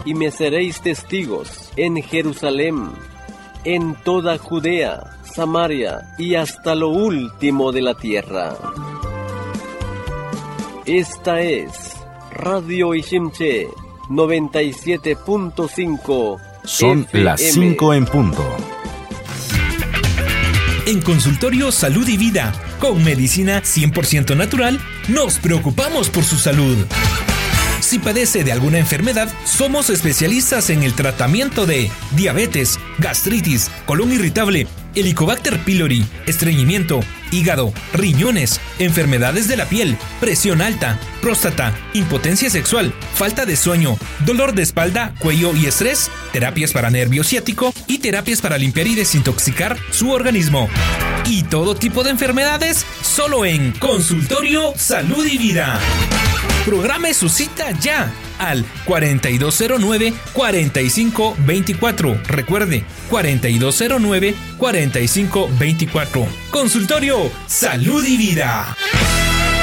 y me seréis testigos en Jerusalén, en toda Judea, Samaria y hasta lo último de la tierra. Esta es Radio Ishimche 97.5. Son FM. las 5 en punto. En Consultorio Salud y Vida, con medicina 100% natural, nos preocupamos por su salud. Si padece de alguna enfermedad, somos especialistas en el tratamiento de diabetes, gastritis, colon irritable, Helicobacter pylori, estreñimiento, hígado, riñones, enfermedades de la piel, presión alta, próstata, impotencia sexual, falta de sueño, dolor de espalda, cuello y estrés, terapias para nervio ciático y terapias para limpiar y desintoxicar su organismo. Y todo tipo de enfermedades, solo en Consultorio Salud y Vida. Programe su cita ya al 4209-4524. Recuerde, 4209-4524. Consultorio Salud y Vida.